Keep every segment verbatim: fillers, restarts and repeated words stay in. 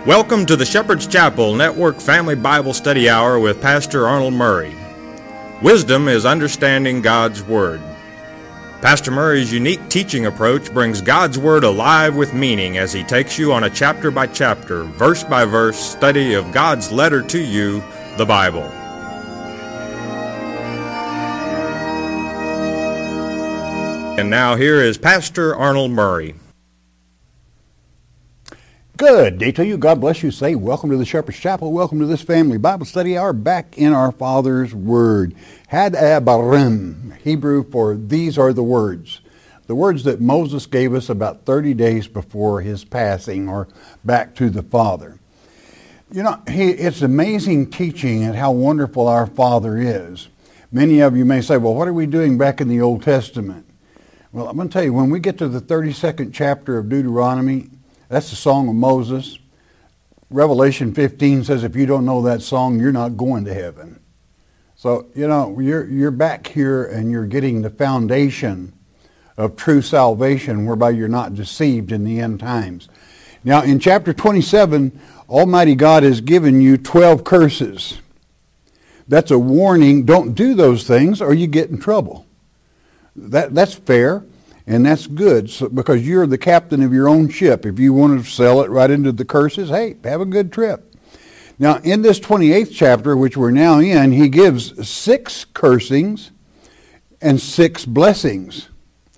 Welcome to the Shepherd's Chapel Network Family Bible Study Hour with Pastor Arnold Murray. Wisdom is understanding God's Word. Pastor Murray's unique teaching approach brings God's Word alive with meaning as he takes you on a chapter-by-chapter, verse-by-verse study of God's letter to you, the Bible. And now here is Pastor Arnold Murray. Good day to you. God bless you. Say, welcome to the Shepherd's Chapel. Welcome to this family Bible study hour back in our Father's Word. Hadabarim, Hebrew for these are the words. The words that Moses gave us about thirty days before his passing or back to the Father. You know, he, it's amazing teaching and how wonderful our Father is. Many of you may say, well, what are we doing back in the Old Testament? Well, I'm going to tell you, when we get to the thirty-second chapter of Deuteronomy, that's the Song of Moses. Revelation fifteen says if you don't know that song, you're not going to heaven. So, you know, you're, you're back here and you're getting the foundation of true salvation whereby you're not deceived in the end times. Now, in chapter twenty-seven, Almighty God has given you twelve curses. That's a warning. Don't do those things or you get in trouble. That, that's fair. And that's good so, because you're the captain of your own ship. If you want to sell it right into the curses, hey, have a good trip. Now, in this twenty-eighth chapter, which we're now in, he gives six cursings and six blessings.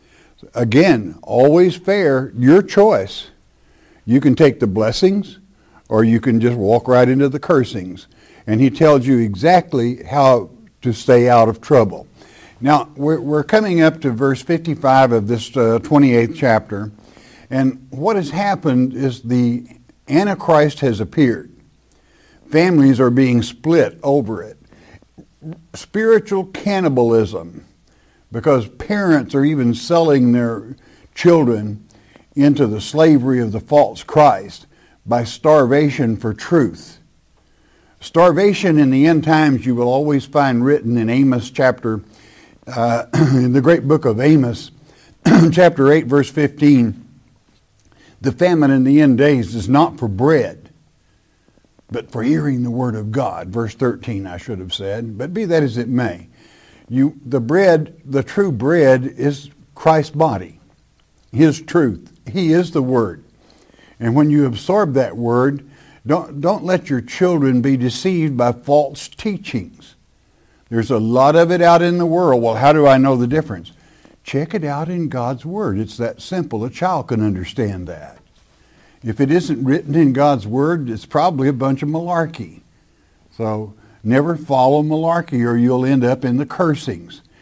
Again, always fair, your choice. You can take the blessings or you can just walk right into the cursings. And he tells you exactly how to stay out of trouble. Now, we're, we're coming up to verse fifty-five of this uh, twenty-eighth chapter, and what has happened is the Antichrist has appeared. Families are being split over it. Spiritual cannibalism, because parents are even selling their children into the slavery of the false Christ by starvation for truth. Starvation in the end times you will always find written in Amos chapter Uh, in the great book of Amos, chapter eight, verse fifteen, the famine in the end days is not for bread, but for hearing the word of God. Verse thirteen, I should have said, but be that as it may. You, the bread, the true bread is Christ's body, his truth. He is the word. And when you absorb that word, don't, don't let your children be deceived by false teachings. There's a lot of it out in the world. Well, how do I know the difference? Check it out in God's Word. It's that simple. A child can understand that. If it isn't written in God's Word, it's probably a bunch of malarkey. So never follow malarkey or you'll end up in the cursings.